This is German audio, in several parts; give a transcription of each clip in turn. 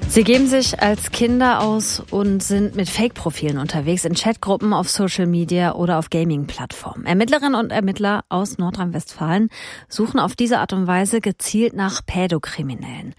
Sie geben sich als Kinder aus und sind mit Fake-Profilen unterwegs in Chatgruppen, auf Social Media oder auf Gaming-Plattformen. Ermittlerinnen und Ermittler aus Nordrhein-Westfalen suchen auf diese Art und Weise gezielt nach Pädokriminellen.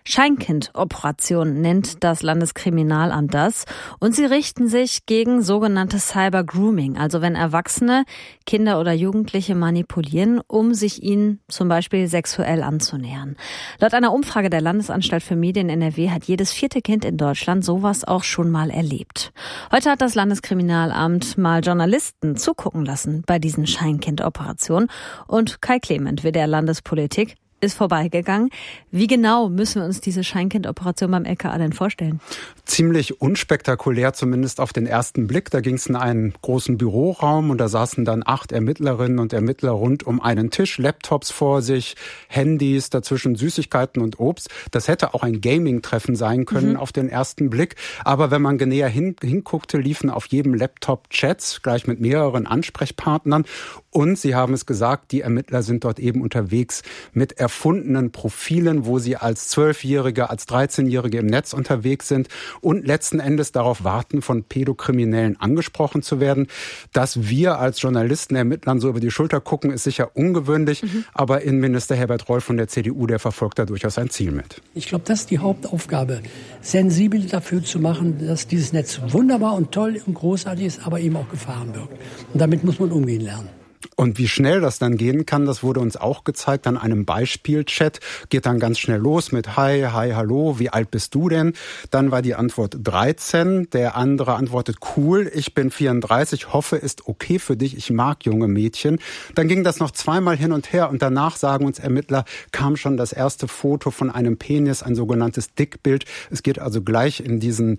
Scheinkind-Operation nennt das Landeskriminalamt das, und sie richten sich gegen sogenanntes Cyber-Grooming, also wenn Erwachsene Kinder oder Jugendliche manipulieren, um sich ihnen zum Beispiel sexuell anzunähern. Laut einer Umfrage der Landesanstalt für Medien NRW hat jedes 4. Kind in Deutschland sowas auch schon mal erlebt. Heute hat das Landeskriminalamt mal Journalisten zugucken lassen bei diesen Scheinkind-Operationen, und Kai Clement, WDR Landespolitik, ist vorbeigegangen. Wie genau müssen wir uns diese Scheinkind-Operation beim LKA denn vorstellen? Ziemlich unspektakulär, zumindest auf den ersten Blick. Da ging es in einen großen Büroraum und da saßen dann 8 Ermittlerinnen und Ermittler rund um einen Tisch, Laptops vor sich, Handys, dazwischen Süßigkeiten und Obst. Das hätte auch ein Gaming-Treffen sein können auf den ersten Blick. Aber wenn man näher hinguckte, liefen auf jedem Laptop Chats, gleich mit mehreren Ansprechpartnern. Und Sie haben es gesagt, die Ermittler sind dort eben unterwegs mit erfundenen Profilen, wo sie als 12-Jährige, als 13-Jährige im Netz unterwegs sind und letzten Endes darauf warten, von Pädokriminellen angesprochen zu werden. Dass wir als Journalisten, Ermittlern so über die Schulter gucken, ist sicher ungewöhnlich. Aber Innenminister Herbert Reul von der CDU, der verfolgt da durchaus ein Ziel mit. Ich glaube, das ist die Hauptaufgabe, sensibel dafür zu machen, dass dieses Netz wunderbar und toll und großartig ist, aber eben auch Gefahren birgt. Und damit muss man umgehen lernen. Und wie schnell das dann gehen kann, das wurde uns auch gezeigt an einem Beispielchat. Geht dann ganz schnell los mit Hi, hallo, wie alt bist du denn? Dann war die Antwort 13. Der andere antwortet, cool, ich bin 34, hoffe, ist okay für dich, ich mag junge Mädchen. Dann ging das noch zweimal hin und her und danach, sagen uns Ermittler, kam schon das erste Foto von einem Penis, ein sogenanntes Dickbild. Es geht also gleich in diesen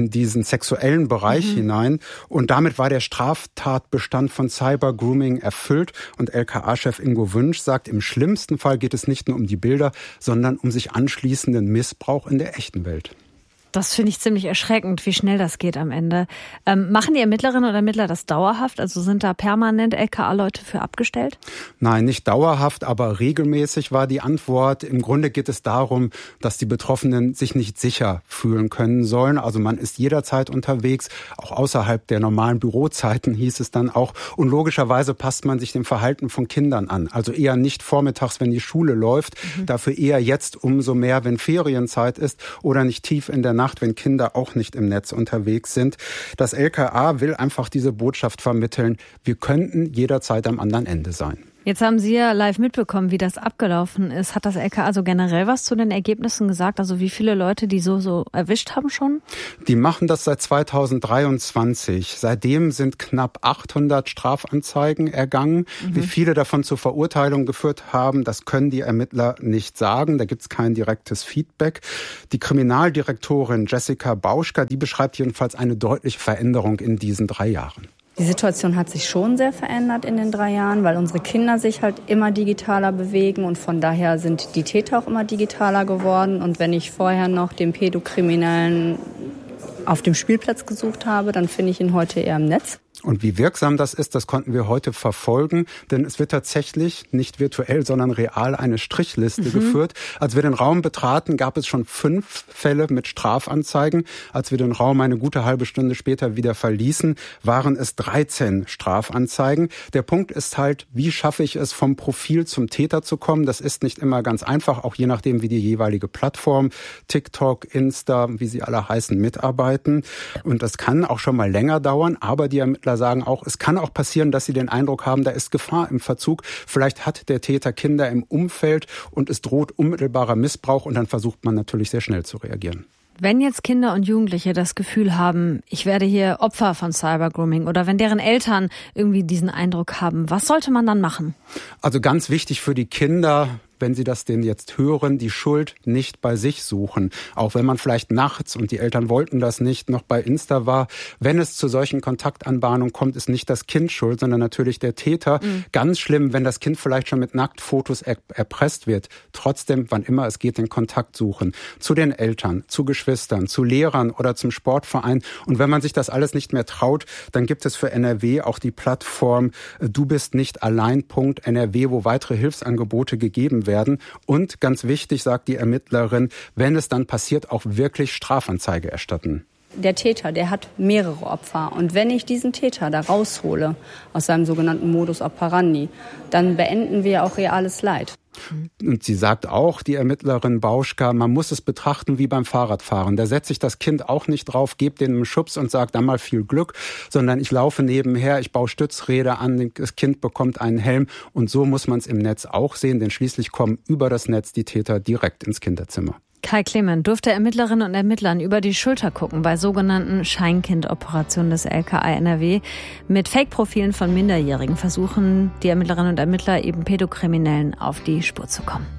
sexuellen Bereich hinein. Und damit war der Straftatbestand von Cyber-Grooming erfüllt. Und LKA-Chef Ingo Wünsch sagt, im schlimmsten Fall geht es nicht nur um die Bilder, sondern um sich anschließenden Missbrauch in der echten Welt. Das finde ich ziemlich erschreckend, wie schnell das geht am Ende. Machen die Ermittlerinnen oder Ermittler das dauerhaft? Also sind da permanent LKA-Leute für abgestellt? Nein, nicht dauerhaft, aber regelmäßig war die Antwort. Im Grunde geht es darum, dass die Betroffenen sich nicht sicher fühlen können sollen. Also man ist jederzeit unterwegs, auch außerhalb der normalen Bürozeiten hieß es dann auch. Und logischerweise passt man sich dem Verhalten von Kindern an. Also eher nicht vormittags, wenn die Schule läuft, dafür eher jetzt umso mehr, wenn Ferienzeit ist oder nicht tief in der Nacht, wenn Kinder auch nicht im Netz unterwegs sind. Das LKA will einfach diese Botschaft vermitteln, wir könnten jederzeit am anderen Ende sein. Jetzt haben Sie ja live mitbekommen, wie das abgelaufen ist. Hat das LKA so generell was zu den Ergebnissen gesagt? Also wie viele Leute die so erwischt haben schon? Die machen das seit 2023. Seitdem sind knapp 800 Strafanzeigen ergangen. Wie viele davon zur Verurteilung geführt haben, das können die Ermittler nicht sagen. Da gibt es kein direktes Feedback. Die Kriminaldirektorin Jessica Bauschka, die beschreibt jedenfalls eine deutliche Veränderung in diesen 3 Jahren. Die Situation hat sich schon sehr verändert in den 3 Jahren, weil unsere Kinder sich halt immer digitaler bewegen und von daher sind die Täter auch immer digitaler geworden. Und wenn ich vorher noch den Pädokriminellen auf dem Spielplatz gesucht habe, dann finde ich ihn heute eher im Netz. Und wie wirksam das ist, das konnten wir heute verfolgen, denn es wird tatsächlich nicht virtuell, sondern real eine Strichliste geführt. Als wir den Raum betraten, gab es schon 5 Fälle mit Strafanzeigen. Als wir den Raum eine gute halbe Stunde später wieder verließen, waren es 13 Strafanzeigen. Der Punkt ist halt, wie schaffe ich es, vom Profil zum Täter zu kommen? Das ist nicht immer ganz einfach, auch je nachdem, wie die jeweilige Plattform, TikTok, Insta, wie sie alle heißen, mitarbeiten. Und das kann auch schon mal länger dauern, aber die Ermittler sagen auch, es kann auch passieren, dass sie den Eindruck haben, da ist Gefahr im Verzug. Vielleicht hat der Täter Kinder im Umfeld und es droht unmittelbarer Missbrauch und dann versucht man natürlich sehr schnell zu reagieren. Wenn jetzt Kinder und Jugendliche das Gefühl haben, ich werde hier Opfer von Cybergrooming oder wenn deren Eltern irgendwie diesen Eindruck haben, was sollte man dann machen? Also ganz wichtig für die Kinder, wenn Sie das denn jetzt hören, die Schuld nicht bei sich suchen. Auch wenn man vielleicht nachts, und die Eltern wollten das nicht, noch bei Insta war. Wenn es zu solchen Kontaktanbahnungen kommt, ist nicht das Kind schuld, sondern natürlich der Täter. Ganz schlimm, wenn das Kind vielleicht schon mit Nacktfotos erpresst wird. Trotzdem, wann immer es geht, den Kontakt suchen. Zu den Eltern, zu Geschwistern, zu Lehrern oder zum Sportverein. Und wenn man sich das alles nicht mehr traut, dann gibt es für NRW auch die Plattform Du bist nicht allein.NRW, wo weitere Hilfsangebote gegeben werden. Und ganz wichtig, sagt die Ermittlerin, wenn es dann passiert, auch wirklich Strafanzeige erstatten. Der Täter, der hat mehrere Opfer. Und wenn ich diesen Täter da raushole aus seinem sogenannten Modus operandi, dann beenden wir auch reales Leid. Und sie sagt auch, die Ermittlerin Bauschka, man muss es betrachten wie beim Fahrradfahren. Da setze ich das Kind auch nicht drauf, gebe denen einen Schubs und sage dann mal viel Glück, sondern ich laufe nebenher, ich baue Stützräder an, das Kind bekommt einen Helm. Und so muss man es im Netz auch sehen, denn schließlich kommen über das Netz die Täter direkt ins Kinderzimmer. Kai Clement durfte Ermittlerinnen und Ermittlern über die Schulter gucken bei sogenannten Scheinkind-Operationen des LKA NRW. Mit Fake-Profilen von Minderjährigen versuchen die Ermittlerinnen und Ermittler eben Pädokriminellen auf die Spur zu kommen.